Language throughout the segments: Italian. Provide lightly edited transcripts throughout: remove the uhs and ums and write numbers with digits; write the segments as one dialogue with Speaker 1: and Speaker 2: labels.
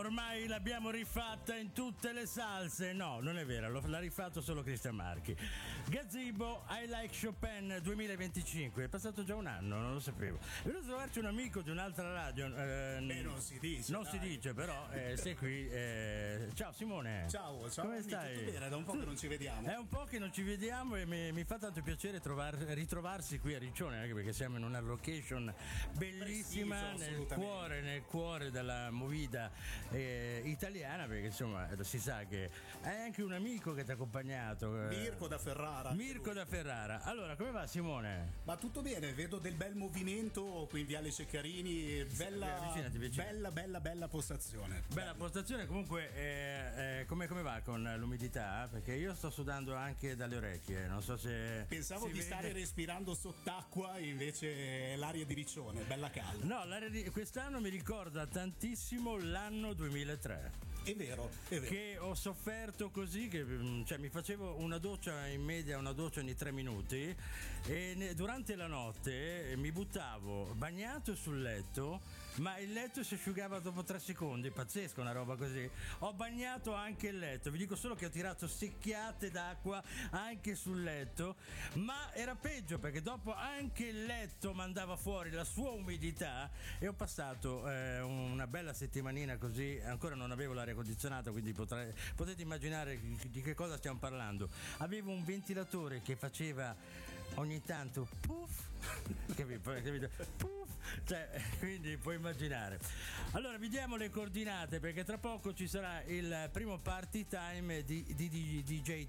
Speaker 1: Ormai l'abbiamo rifatta in tutte le salse. No, non è vero, l'ha rifatto solo Cristian Marchi. Gazebo I Like Chopin 2025. È passato già un anno, non lo sapevo. È venuto a trovarci un amico di un'altra radio.
Speaker 2: Non si dice.
Speaker 1: Non si dice, però sei qui. Ciao Simone.
Speaker 2: Ciao.
Speaker 1: Come stai?
Speaker 2: Tutto bene, da un po' che non ci vediamo.
Speaker 1: È un po' che non ci vediamo e mi fa tanto piacere ritrovarsi qui a Riccione, anche perché siamo in una location bellissima nel cuore della movida italiana, perché insomma si sa che hai anche un amico che ti ha accompagnato,
Speaker 2: Mirko da Ferrara.
Speaker 1: Allora, come va Simone?
Speaker 2: Ma tutto bene, vedo del bel movimento qui in Viale Ceccarini,
Speaker 1: Avvicinati.
Speaker 2: bella postazione.
Speaker 1: Bella postazione. Comunque come va con l'umidità? Perché io sto sudando anche dalle orecchie, non so se
Speaker 2: pensavo di stare respirando sott'acqua, invece l'aria di Riccione, bella calda.
Speaker 1: No, quest'anno mi ricorda tantissimo l'anno 2003.
Speaker 2: È vero.
Speaker 1: Che ho sofferto così, che cioè mi facevo una doccia in media, una doccia ogni 3 minuti, e durante la notte mi buttavo bagnato sul letto, ma il letto si asciugava dopo 3 secondi. Pazzesco, una roba così. Ho bagnato anche il letto, vi dico solo che ho tirato secchiate d'acqua anche sul letto, ma era peggio perché dopo anche il letto mandava fuori la sua umidità, e ho passato una bella settimanina così. Ancora non avevo l'aria condizionata, quindi potete immaginare di che cosa stiamo parlando. Avevo un ventilatore che faceva ogni tanto puff, capito? Puff, cioè, quindi puoi immaginare. Allora vi diamo le coordinate, perché tra poco ci sarà il primo party time di DJ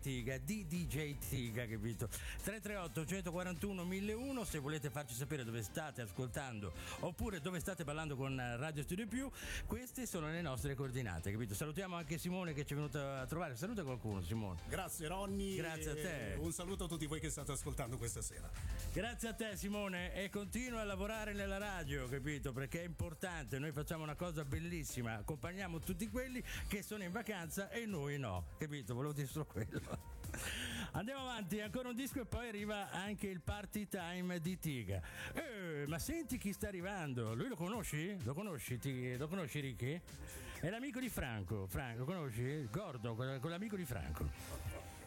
Speaker 1: Tiga, capito? 338 141 1001 se volete farci sapere dove state ascoltando oppure dove state ballando con Radio Studio Più. Queste sono le nostre coordinate, capito? Salutiamo anche Simone che ci è venuto a trovare. Saluta qualcuno, Simone.
Speaker 2: Grazie Ronny.
Speaker 1: Grazie a te.
Speaker 2: Un saluto a tutti voi che state ascoltando questa sera.
Speaker 1: Grazie a te Simone, e continua a lavorare nella radio, capito? Perché è importante. Noi facciamo una cosa bellissima, accompagniamo tutti quelli che sono in vacanza e noi no, capito? Volevo dire solo quello. Andiamo avanti, ancora un disco e poi arriva anche il party time di Tiga. Ma senti chi sta arrivando? Lui lo conosci? Lo conosci Ricky? È l'amico di Franco, conosci? Gordo, quell'amico di Franco.